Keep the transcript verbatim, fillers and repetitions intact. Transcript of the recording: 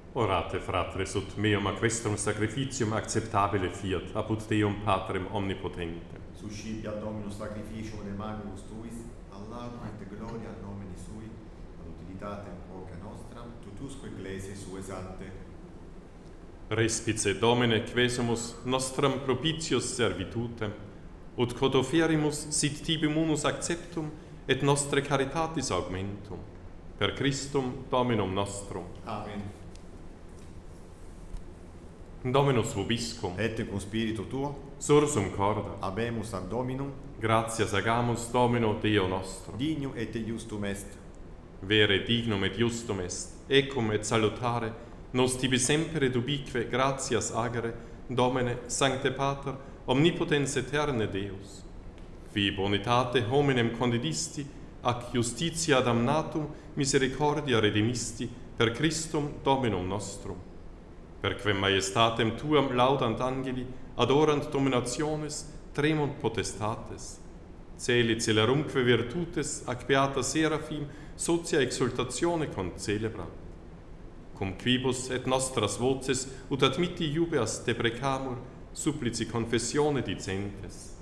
Orate, fratres, ut meum a questum sacrificium acceptabile fiat, apud Deum Patrem omnipotentem. Suscipiat Dominus sacrificium de manibus tuis, all'aum et gloria nomini sui, ad utilitatem quoque nostram, tutusque ecclesiae sue sancte. Respice Domine quesumus nostram propitius servitutem, ut quod offerimus sit tibi munus acceptum et nostre caritatis augmentum. Per Christum Dominum nostrum. Amen. Dominus vobiscum. Et cum spiritu tuo, Sursum corda. habemus ad Dominum, Gratias agamus Domino Deo nostro. dignum et justum est. Vere dignum et justum est, ecum et salutare, nos tibi semper et ubique gratias agere, Domine, Sancte Pater, omnipotens aeterne Deus, qui bonitate hominem condidisti, ac justitia damnatum misericordia redimisti, per Christum Dominum nostrum. Perquem majestatem tuam laudant angeli, adorant dominationes, tremunt potestates. Celi celerumque virtutes, ac beata seraphim, socia exultatione concelebra. Cum quibus et nostras voces, ut admitti iubeas deprecamur, supplici confessione dicentes.